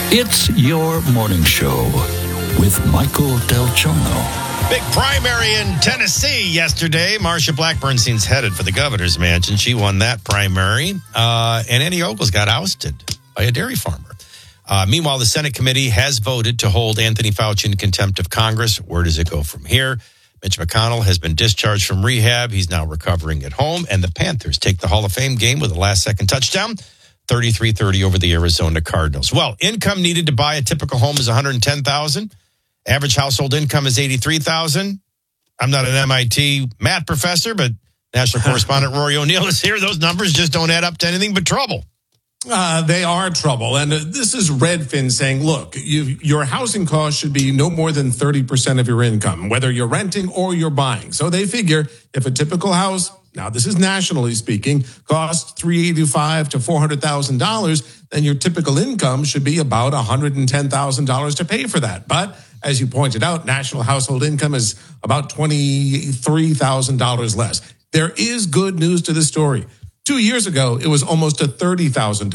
It's your morning show with Michael Del Giorno. Big primary in Tennessee yesterday. Marsha Blackburnstein's headed for the governor's mansion. She won that primary. And Annie Ogles got ousted by a dairy farmer. Meanwhile, the Senate committee has voted to hold Anthony Fauci in contempt of Congress. Where does it go from here? Mitch McConnell has been discharged from rehab. He's now recovering at home. And the Panthers take the Hall of Fame game with a last-second touchdown, 33-30 over the Arizona Cardinals. Well, income needed to buy a typical home is $110,000. Average household income is $83,000. I'm not an MIT math professor, but national correspondent Rory O'Neill is here. Those numbers just don't add up to anything but trouble. They are trouble. And this is Redfin saying, look, your housing cost should be no more than 30% of your income, whether you're renting or you're buying. So they figure if a typical house, now this is nationally speaking, costs $385,000 to $400,000, then your typical income should be about $110,000 to pay for that. But as you pointed out, national household income is about $23,000 less. There is good news to this story. 2 years ago, it was almost a $30,000